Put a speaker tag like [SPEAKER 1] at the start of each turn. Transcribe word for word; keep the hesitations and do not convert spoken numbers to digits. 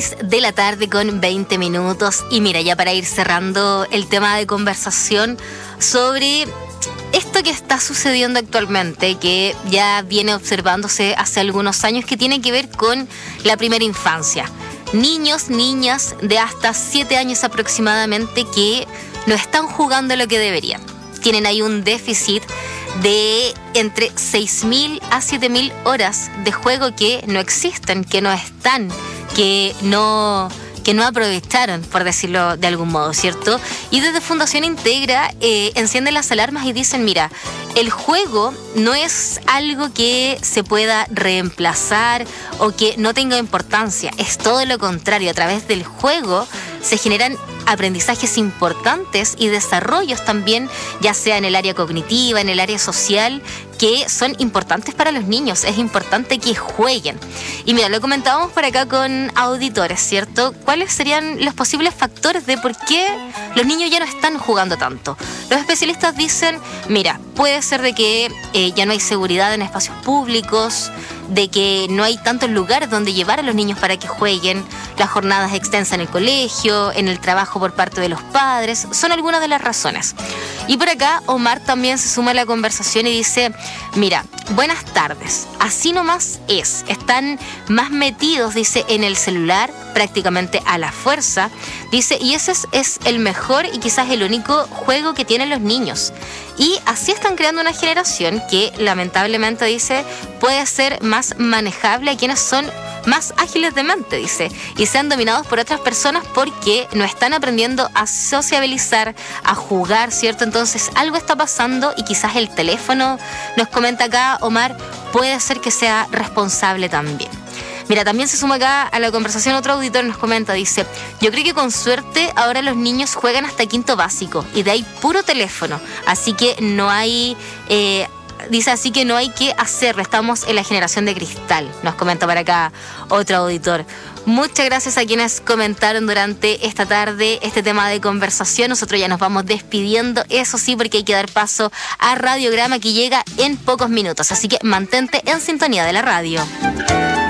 [SPEAKER 1] seis de la tarde con veinte minutos. Y mira, ya para ir cerrando el tema de conversación sobre esto que está sucediendo actualmente, que ya viene observándose hace algunos años, que tiene que ver con la primera infancia. Niños, niñas de hasta siete años aproximadamente que no están jugando lo que deberían. Tienen ahí un déficit de entre seis mil a siete mil horas de juego que no existen, que no están, que no... que no aprovecharon, por decirlo de algún modo, ¿cierto? Y desde Fundación Integra eh, encienden las alarmas y dicen, mira, el juego no es algo que se pueda reemplazar o que no tenga importancia, es todo lo contrario. A través del juego se generan aprendizajes importantes y desarrollos también, ya sea en el área cognitiva, en el área social, que son importantes para los niños. Es importante que jueguen. Y mira, lo comentábamos por acá con auditores, ¿cierto? ¿Cuáles serían los posibles factores de por qué los niños ya no están jugando tanto? Los especialistas dicen, mira, puede ser de que eh, ya no hay seguridad en espacios públicos, de que no hay tantos lugares donde llevar a los niños para que jueguen, las jornadas extensas en el colegio, en el trabajo por parte de los padres, son algunas de las razones. Y por acá Omar también se suma a la conversación y dice, mira, buenas tardes, así nomás es, están más metidos, dice, en el celular, prácticamente a la fuerza, dice, y ese es, es el mejor y quizás el único juego que tienen los niños. Y así están creando una generación que lamentablemente, dice, puede ser más manejable a quienes son más ágiles de mente, dice, y sean dominados por otras personas porque no están aprendiendo a sociabilizar, a jugar, ¿cierto? Entonces algo está pasando y quizás el teléfono, nos comenta acá Omar, puede ser que sea responsable también. Mira, también se suma acá a la conversación otro auditor, nos comenta, dice, yo creo que con suerte ahora los niños juegan hasta quinto básico y de ahí puro teléfono, así que no hay... Eh, Dice, así que no hay que hacerlo, estamos en la generación de cristal, nos comenta para acá otro auditor. Muchas gracias a quienes comentaron durante esta tarde este tema de conversación. Nosotros ya nos vamos despidiendo, eso sí, porque hay que dar paso a Radiograma, que llega en pocos minutos, así que mantente en sintonía de la radio.